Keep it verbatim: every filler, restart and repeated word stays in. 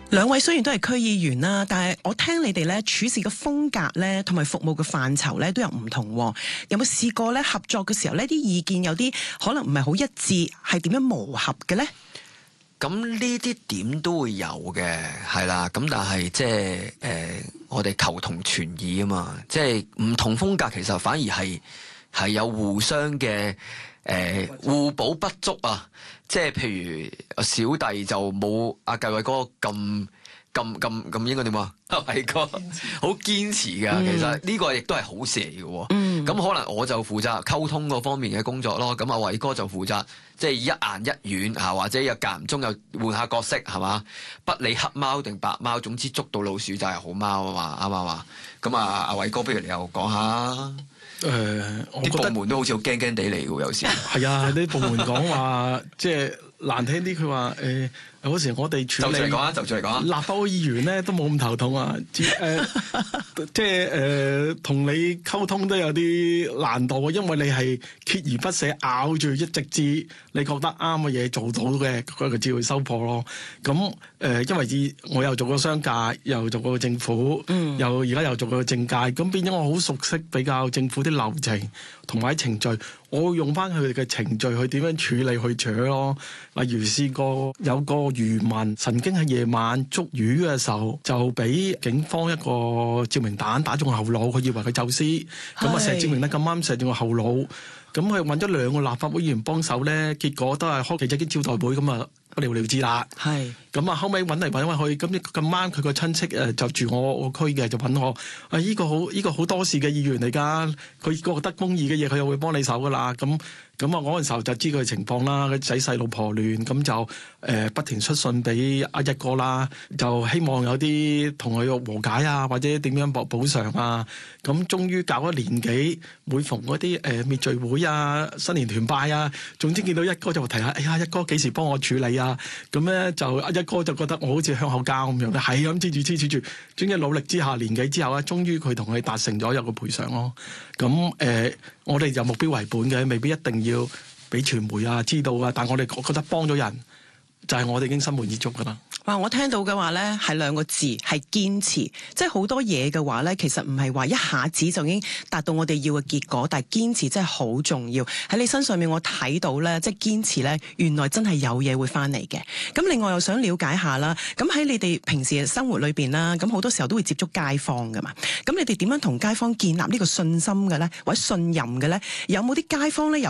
兩位雖然都係區議員啦，但係我聽你哋咧處事嘅風格咧，同埋服務嘅範疇咧都有唔同。有冇試過咧合作嘅時候呢啲意見有啲可能唔係好一致，係點樣磨合嘅咧？ 咁呢啲點都會有嘅，係啦。咁但係即係誒，我哋求同存異啊嘛，即係唔同風格其實反而係係有互相嘅誒、呃、互補不足啊。即係譬如小弟就冇阿繼偉哥咁咁咁咁應該點啊？阿偉哥好堅持㗎，嗯、其實呢個亦都係好事嚟嘅喎。咁、嗯、可能我就負責溝通嗰方面嘅工作咯，咁阿偉哥就負責即係一硬一軟嚇，或者又間唔中又換下角色係嘛？不理黑貓定白貓，總之捉到老鼠就係好貓啊嘛，啱唔啱啊？咁啊，阿偉哥，不如你又講下。 誒、呃，我覺得啲部門都好似好驚驚地嚟嘅，有時係啊，啲部門講話即係難聽啲，佢話誒有時我哋處理就嚟講啊，就嚟講啊， 立法會議員咧都冇咁頭痛啊，誒、呃、即係誒同你溝通都有啲難度，因為你係鍥而不捨咬住一直至你覺得啱嘅嘢做到嘅，佢就會收貨咯。咁誒、呃，因為我又做過商界，又做過政府，嗯、又而家又做過政界，咁變咗我好熟悉比較政府啲流程同埋程序，我會用翻佢哋嘅程序去點樣處理去處理咯。例如試過有個漁民曾經喺夜晚捉魚嘅時候，就俾警方一個照明彈打中後腦，佢以為佢走私，咁啊石照明彈咁啱射中個後腦，咁佢揾咗兩個立法會議員幫手咧，結果都係開記者會招待會咁啊，不了了之啦。係咁啊，後尾揾嚟揾去，咁咁啱佢個親戚誒就住我我區嘅，就揾我啊，依、這個好依、這個好多事嘅議員嚟㗎，佢覺得公義嘅嘢，佢又會幫你手㗎啦。咁咁啊，嗰陣時候就知佢嘅情況啦，佢仔細老婆亂，咁就誒、呃、不停出信俾阿一哥啦，就希望有啲同佢和解啊，或者點樣補補償啊。咁終於搞咗年幾，每逢嗰啲誒滅罪會啊、新年團拜啊，總之見到一哥就提下，哎呀一哥幾時幫我處理啊？咁咧就阿一哥就覺得我好似香口膠咁樣咧，係咁黐住黐住住，終於努力之下年幾之後咧，終於佢同佢達成咗有個賠償咯。咁誒、呃，我哋就目標為本嘅，未必一定要俾傳媒啊知道啊，但我哋覺得幫咗人，就係、是、我哋已經心滿意足噶啦。 哇！我聽到嘅話咧係兩個字，係堅持。即係好多嘢嘅話咧，其實唔係話一下子就已經達到我哋要嘅結果，但係堅持真係好重要。喺你身上面我睇到咧，即係堅持咧，原來真係有嘢會翻嚟嘅。咁另外又想了解下啦，咁喺你哋平時嘅生活裏邊啦，咁好多時候都會接觸街坊噶嘛。咁你哋點樣同街坊建立呢個信心嘅咧，或者信任嘅咧？有冇啲街坊咧？